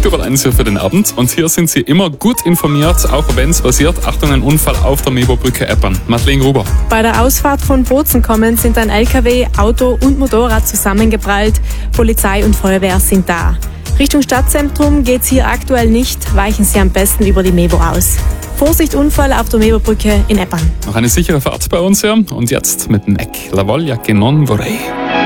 Südtirol 1 hier für den Abend. Und hier sind Sie immer gut informiert, auch wenn es passiert. Achtung, ein Unfall auf der Meberbrücke Eppern. Madeleine Gruber. Bei der Ausfahrt von Bozen kommend sind ein LKW, Auto und Motorrad zusammengeprallt. Polizei und Feuerwehr sind da. Richtung Stadtzentrum geht's hier aktuell nicht. Weichen Sie am besten über die Mebo aus. Vorsicht, Unfall auf der Meberbrücke in Eppern. Noch eine sichere Fahrt bei uns hier. Und jetzt mit Mac. La voglia che non vorrei.